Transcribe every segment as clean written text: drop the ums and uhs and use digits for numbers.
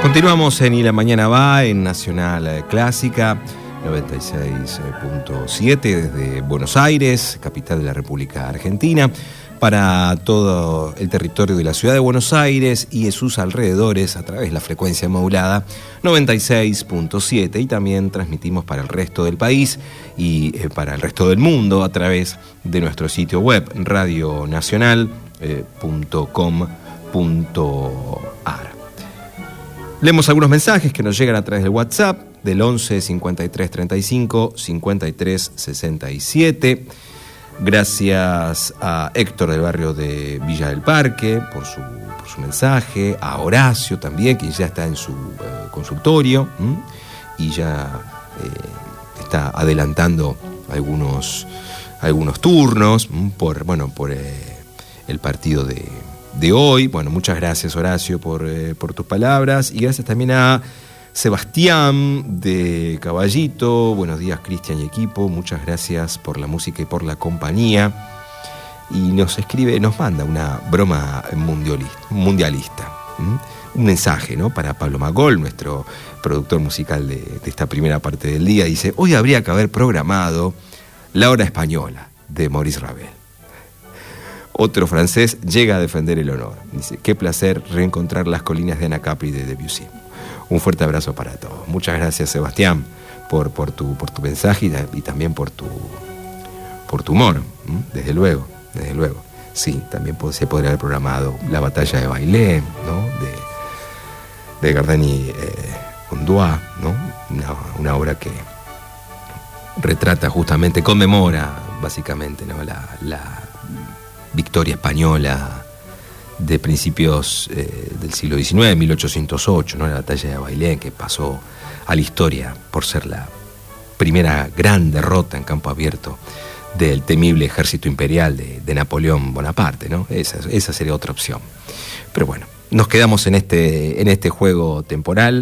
Continuamos en Y la Mañana Va, en Nacional Clásica 96.7 desde Buenos Aires, capital de la República Argentina, para todo el territorio de la ciudad de Buenos Aires y de sus alrededores a través de la frecuencia modulada 96.7, y también transmitimos para el resto del país y para el resto del mundo a través de nuestro sitio web radionacional.com.ar. Leemos algunos mensajes que nos llegan a través del WhatsApp del 11 53 35 53 67. Gracias a Héctor del barrio de Villa del Parque por su mensaje, a Horacio también, que ya está en su consultorio y ya está adelantando algunos turnos por el partido de hoy. Bueno, muchas gracias, Horacio, por tus palabras, y gracias también a Sebastián de Caballito. Buenos días, Cristian y equipo, muchas gracias por la música y por la compañía. Y nos manda una broma mundialista, un mensaje, ¿no?, para Pablo Magol, nuestro productor musical de esta primera parte del día. Dice: hoy habría que haber programado La Hora Española de Maurice Ravel. Otro francés llega a defender el honor. Dice: qué placer reencontrar las colinas de Anacapri de Debussy. Un fuerte abrazo para todos. Muchas gracias, Sebastián, por tu mensaje y también por tu humor. Desde luego. Sí, también se podría haber programado La Batalla de Bailén, ¿no?, de Gardani Undois, ¿no?, una obra que retrata justamente, conmemora básicamente, ¿no?, la victoria española de principios del siglo XIX, 1808, ¿no?, la batalla de Bailén, que pasó a la historia por ser la primera gran derrota en campo abierto del temible ejército imperial de Napoleón Bonaparte, ¿no? Esa sería otra opción. Pero bueno, nos quedamos en este juego temporal.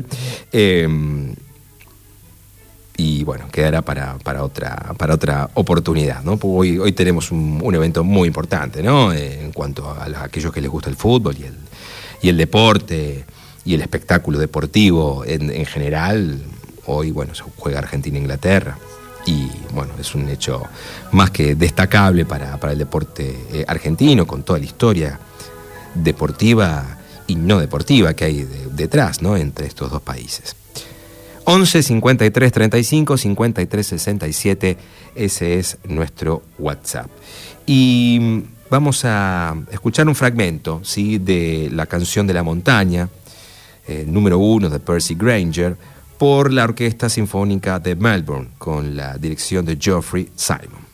Y bueno, quedará para otra oportunidad, ¿no? Hoy tenemos un evento muy importante, ¿no?, en cuanto a aquellos que les gusta el fútbol y el deporte y el espectáculo deportivo en general. Hoy, bueno, se juega Argentina-Inglaterra y, bueno, es un hecho más que destacable para el deporte argentino, con toda la historia deportiva y no deportiva que hay detrás, ¿no?, entre estos dos países. 11 53 35 53 67, ese es nuestro WhatsApp. Y vamos a escuchar un fragmento, ¿sí?, de La Canción de la Montaña, número 1 de Percy Grainger, por la Orquesta Sinfónica de Melbourne, con la dirección de Geoffrey Simon.